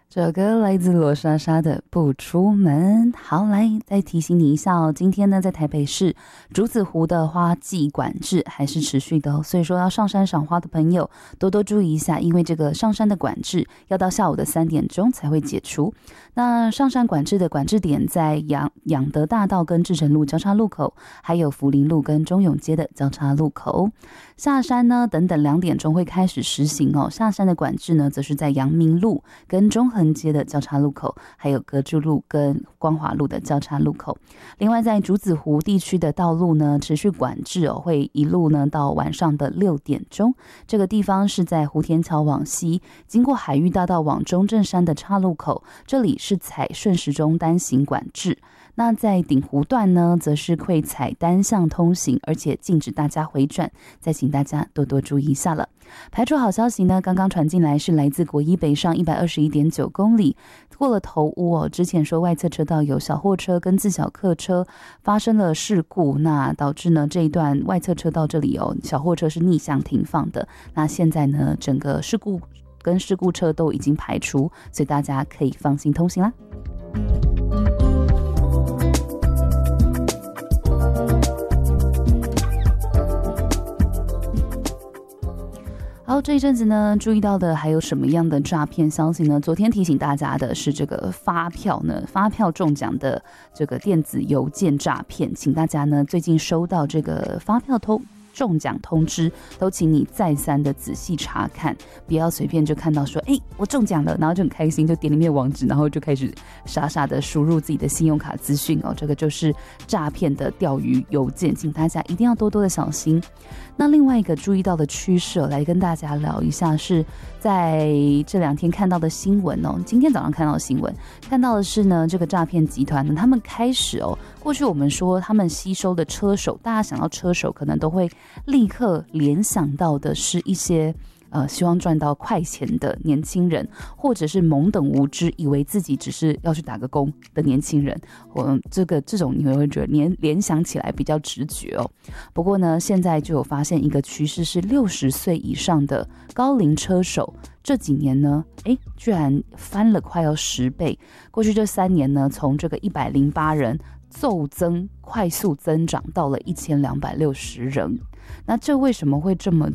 这首歌来自罗莎莎的《不出门》。好，来再提醒你一下哦，今天呢在台北市竹子湖的花季管制还是持续的哦，所以说要上山赏花的朋友多多注意一下，因为这个上山的管制要到下午的3点钟才会解除。那上山管制的管制点在养德大道跟志诚路交叉路口，还有福林路跟中永街的交叉路口。下山呢等等2点钟会开始实行哦。下山的管制呢则是在阳明路跟中横街的交叉路口，还有格柱路跟光华路的交叉路口。另外在竹子湖地区的道路呢持续管制哦，会一路呢到晚上的6点钟。这个地方是在湖田桥往西，经过海域大道往中正山的岔路口，这里是采顺时钟单行管制。那在鼎湖段呢则是会采单向通行，而且禁止大家回转，再请大家多多注意一下了。排除好消息呢刚刚传进来，是来自国一北上 121.9 公里过了头屋哦，之前说外侧车道有小货车跟自小客车发生了事故，那导致呢这一段外侧车道这里哦小货车是逆向停放的。那现在呢整个事故跟事故车都已经排除，所以大家可以放心通行啦。好，这一阵子呢注意到的还有什么样的诈骗消息呢？昨天提醒大家的是这个发票中奖的这个电子邮件诈骗，请大家呢最近收到这个发票中奖通知，都请你再三的仔细查看，不要随便就看到说我中奖了，然后就很开心就点里面网址，然后就开始傻傻的输入自己的信用卡资讯哦，这个就是诈骗的钓鱼邮件，请大家一定要多多的小心。那另外一个注意到的趋势来跟大家聊一下，是在这2天看到的新闻哦。今天早上看到的新闻，看到的是呢，这个诈骗集团呢，他们开始过去我们说他们吸收的车手，大家想到车手可能都会立刻联想到的是一些希望赚到快钱的年轻人，或者是懵懂无知，以为自己只是要去打个工的年轻人，这种你会觉得联想起来比较直觉哦。不过呢，现在就有发现一个趋势，是60岁以上的高龄车手，这几年呢，居然翻了快要10倍。过去这3年呢，从这个108人骤增，快速增长到了1260人。那这为什么会这么